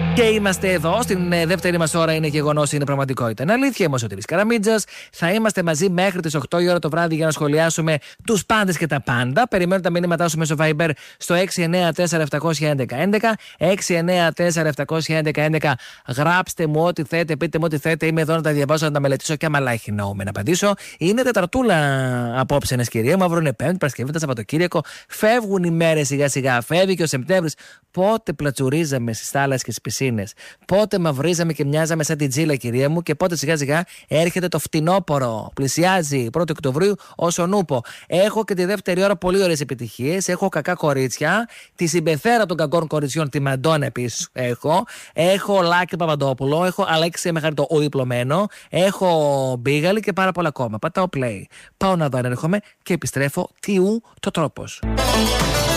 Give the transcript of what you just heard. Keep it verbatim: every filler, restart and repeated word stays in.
Και είμαστε εδώ, στην ε, δεύτερη μας ώρα είναι γεγονός, είναι πραγματικότητα. Είναι αλήθεια, είμαι ο Σωτήρης Καραμίτζας. Θα είμαστε μαζί μέχρι τις οκτώ η ώρα το βράδυ για να σχολιάσουμε τους πάντες και τα πάντα. Περιμένω τα μηνύματά σου μέσω Viber στο έξι εννέα τέσσερα επτά ένα ένα ένα, έξι εννέα τέσσερα επτά ένα ένα ένα. Γράψτε μου ό,τι θέτε, πείτε μου ό,τι θέτε. Είμαι εδώ να τα διαβάσω, να τα μελετήσω και άμα έχει νόημα να απαντήσω. Είναι τεταρτούλα απόψε, ένα κυρία. Μαύρο είναι Πέμπτη, Παρασκευή, Σαββατοκύριακο. Φεύγουν οι μέρες σιγά-σιγά. Φεύγει και ο Σεπτέμβρης. Πότε πλατσουρίζαμε στις θάλασσες και στις πισίνες. Πότε μαυρίζαμε και μοιάζαμε σαν την τζίλα, κυρία μου. Και πότε σιγά-σιγά έρχεται το φθινόπωρο. Πλησιάζει πρώτη Οκτωβρίου ως ο νούπο. Έχω και τη δεύτερη ώρα πολύ ωραίες επιτυχίες. Έχω κακά κορίτσια. Τη συμπεθέρα των κακών κοριτσιών, τη Μαντόνα επίσης έχω. Έχω Λάκη Παπαντόπουλο. Έχω Αλέξη Μεχαριτό, ο διπλωμένο. Έχω Μπίγαλη και πάρα πολλά ακόμα. Πατάω play. Πάω να δω αν έρχομαι και επιστρέφω. Τι ου το τρόπος.